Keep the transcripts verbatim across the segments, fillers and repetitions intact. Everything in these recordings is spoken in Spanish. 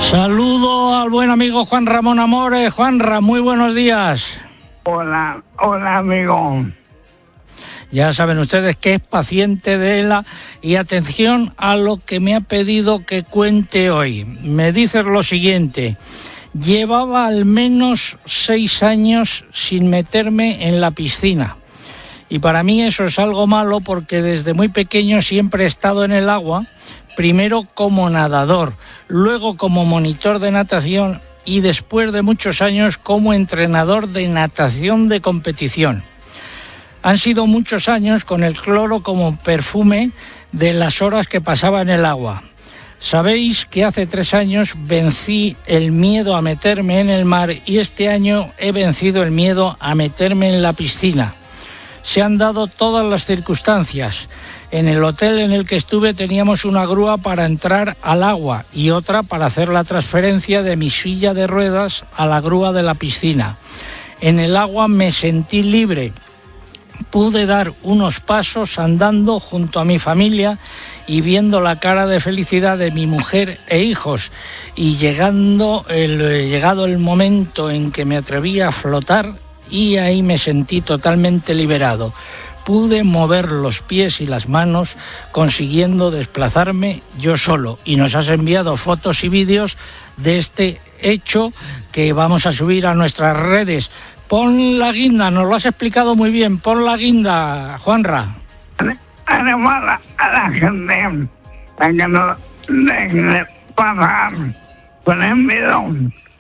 Saludo al buen amigo Juan Ramón Amores. Juanra, muy buenos días. Hola, hola amigo. Ya saben ustedes que es paciente de ELA y atención a lo que me ha pedido que cuente hoy. Me dices lo siguiente: llevaba al menos seis años sin meterme en la piscina. Y para mí eso es algo malo porque desde muy pequeño siempre he estado en el agua, primero como nadador, luego como monitor de natación y después de muchos años como entrenador de natación de competición. Han sido muchos años con el cloro como perfume de las horas que pasaba en el agua. Sabéis que hace tres años vencí el miedo a meterme en el mar y este año he vencido el miedo a meterme en la piscina. Se han dado todas las circunstancias. En el hotel en el que estuve teníamos una grúa para entrar al agua y otra para hacer la transferencia de mi silla de ruedas a la grúa de la piscina. En el agua me sentí libre. Pude dar unos pasos andando junto a mi familia y viendo la cara de felicidad de mi mujer e hijos. Y llegando el, llegado el momento en que me atreví a flotar, y ahí me sentí totalmente liberado. Pude mover los pies y las manos, consiguiendo desplazarme yo solo. Y nos has enviado fotos y vídeos de este hecho que vamos a subir a nuestras redes. Pon la guinda, nos lo has explicado muy bien. Pon la guinda, Juanra. Animo a la, a la gente a que no dejen pasar con el miedo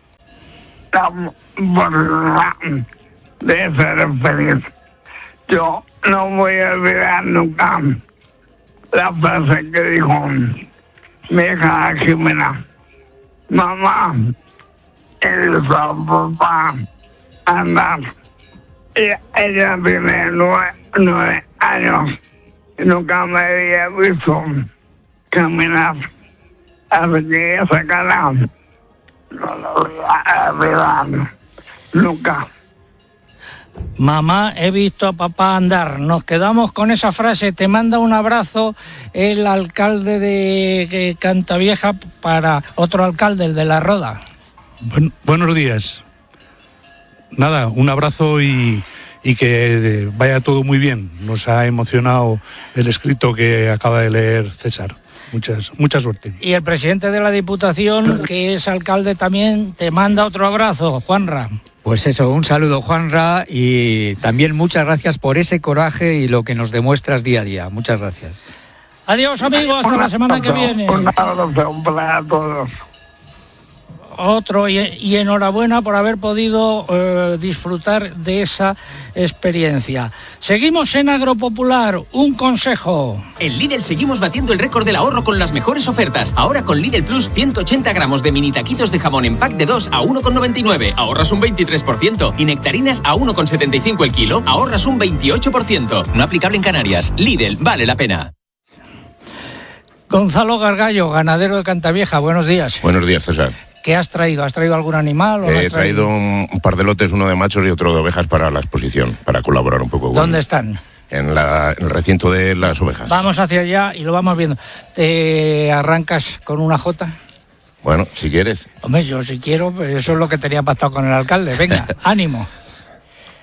de ser feliz. Yo no voy a olvidar nunca la frase que dijo mi hija Jimena: mamá, el papá andar. Y ella tiene nueve, nueve años y nunca me había visto caminar. Así que esa cara no la voy a olvidar nunca. Mamá, he visto a papá andar. Nos quedamos con esa frase. Te manda un abrazo el alcalde de Cantavieja para otro alcalde, el de La Roda. Buen, buenos días. Nada, un abrazo y, y que vaya todo muy bien. Nos ha emocionado el escrito que acaba de leer César. Muchas, mucha suerte. Y el presidente de la Diputación, que es alcalde también, te manda otro abrazo, Juanra. Pues eso, un saludo, Juanra, y también muchas gracias por ese coraje y lo que nos demuestras día a día. Muchas gracias. Adiós, amigos, hasta la semana que viene. Un abrazo para todos. Otro, y, y enhorabuena por haber podido eh, disfrutar de esa experiencia. Seguimos en Agropopular, un consejo. En Lidl seguimos batiendo el récord del ahorro con las mejores ofertas. Ahora con Lidl Plus, ciento ochenta gramos de mini taquitos de jamón en pack de dos a uno con noventa y nueve. Ahorras un veintitrés por ciento. Y nectarinas a uno con setenta y cinco el kilo. Ahorras un veintiocho por ciento. No aplicable en Canarias. Lidl, vale la pena. Gonzalo Gargallo, ganadero de Cantavieja, buenos días. Buenos días, César. ¿Qué has traído? ¿Has traído algún animal? O He has traído un, un par de lotes, uno de machos y otro de ovejas para la exposición, para colaborar un poco con... ¿Dónde están? En, la, en el recinto de las ovejas. Vamos hacia allá y lo vamos viendo. ¿Te arrancas con una jota? Bueno, si quieres. Hombre, yo si quiero, eso es lo que tenía pactado con el alcalde. Venga, ánimo.